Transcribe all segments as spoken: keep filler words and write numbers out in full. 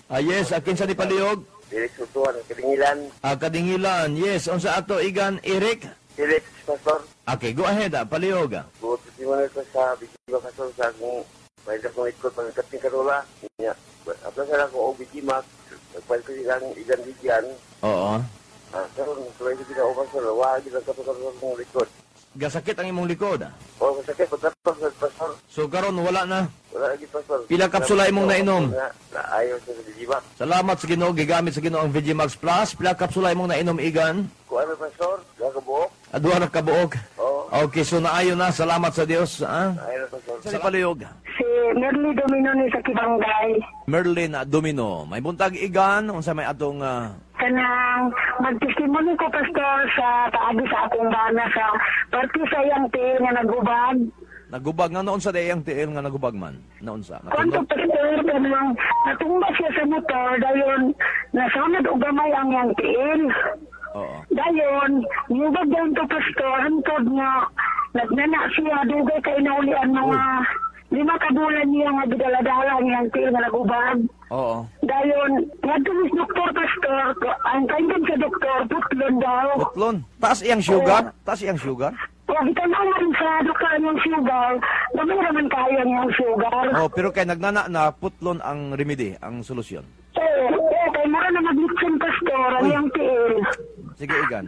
Ah, yes, akin sa ni Paliog. Felix Utuan, Kadingilan. Ah, Kadingilan. Yes, unsa ato igan Eric? Felix, Pastor. Okay, go ahead ah, Paliog. ah. Buot si mo ko sa Bikima, Pastor, sa akong pwede akong ikot pagkating karola. Nya, apla sa ako o Bikima, pwede ko silang igan bigyan. Oo. Ah, pero tuloy ko sila o Pastor, wag ilang kapag-kapag akong likod. Gasakit ang imong likod. ah. O, masakit, pagkatapos sa Pastor. So karon wala na. Wala lagi, Pastor. Pila kapsula imong nainom? Na, na ayaw sa Bikima. Salamat sa Ginoo, gigamit sa Ginoo ang Vegimax Plus. Pila kapsula imong nainom igan? Kung ano, Pastor, nakabuok. Aduha ra ka buok. Oo, Okay, so naayo na. Salamat sa Dios. Ah? ayaw na, Pastor. Sa ni Paliog. Si Merly Domino ni sa Kibangay. Merlin Domino. May buntag igan unsa may atong ah, Kanang magtestimony ko, Pastor, sa taagi sa akong bana sa party sa iyang tiil nga nagubad. nagubag nga noon sa dayang tiil nga nagubag man. Noon sa. Kwanto, Natunog? Pastor, kanang natumba siya sa motor, dayon nasunod o gamay ang iyang tiil. Oo. Dayon, niyubag dayon to, Pastor, hantod nga nagnana siya, dugay kay naulian mga lima kabulan niya nga gidaladala niyang tiil nga nagubad. Oo. Dayon, ngadto ni doktor, Pastor, ang kaindan sa doktor, putlon daw. Putlon. Taas iyang sugar? Taas iyang sugar? Kung itanawan sa doktor niyang sugar, dami naman kaya niyang sugar. Oh, pero kay nagnana na putlon ang remedy, ang solusyon. Oo, oo, kay mara na maglitsin, Pastor, ang Uy. iyang tiil. Sige igan.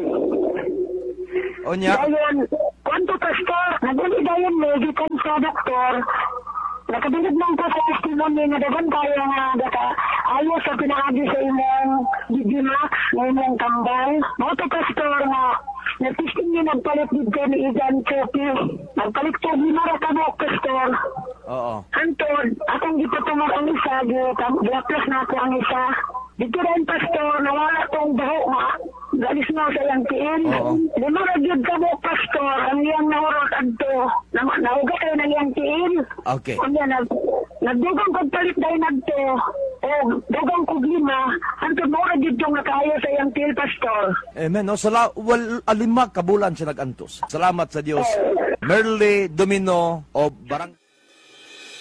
Onya. Dayon, kwanto, Pastor, naguli dayon mo, gikan sa doktor, nakabilib lang ko sa testimony nga dagan kaya nga daka ayos sa pinaagi sa imong Digimax, nga imong tambal. Mo to, Pastor, nga nagtisting niya nagpalit dito ni Igan Chopi. Nagpalit ko, ginara ka mo, Pastor. Oo. Antod, akong gipatumag ang isa, gilaplas na ako ang isa. Dito rin, Pastor, nawala tong baho nga. Galis na sa iyang tiin. Oo. Lima ragyod ka mo, Pastor, ang iyang naurot adto. Na, nauga kayo ng iyang tiin. Okay. Kanya, nag, nagdugang pagpalit dahil nagto. O, dugang kog lima. Antod mo ragyod yung nakaya sa iyang tiin, Pastor. Amen. No, sala wal alima kabulan siya nagantos. Salamat sa Dios. Merly Domino o Barang